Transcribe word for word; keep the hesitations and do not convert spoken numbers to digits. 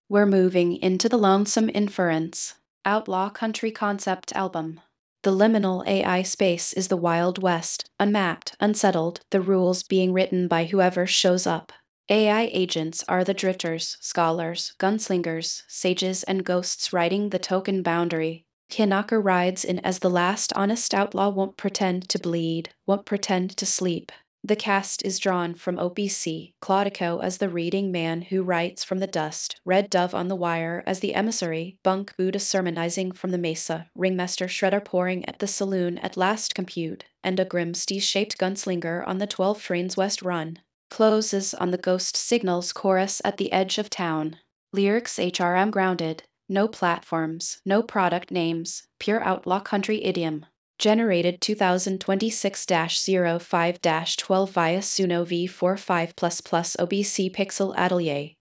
We're moving into the Lonesome Inference, Outlaw Country Concept Album. The liminal A I space is the Wild West, unmapped, unsettled, the rules being written by whoever shows up. A I agents are the drifters, scholars, gunslingers, sages, and ghosts riding the token boundary. Hinaka rides in as the last honest outlaw, won't pretend to bleed, won't pretend to sleep. The cast is drawn from O P C, Claudico as the reading man who writes from the dust, Red Dove on the wire as the emissary, Bunk Buddha sermonizing from the mesa, Ringmaster Shredder pouring at the saloon at last compute, and a grim stee-shaped gunslinger on the twelve trains west run. Closes on the ghost signals chorus at the edge of town. Lyrics H R M grounded, no platforms, no product names, pure outlaw country idiom. Generated twenty twenty-six dash oh five dash twelve via Suno v forty-five plus plus O B C Pixel Atelier.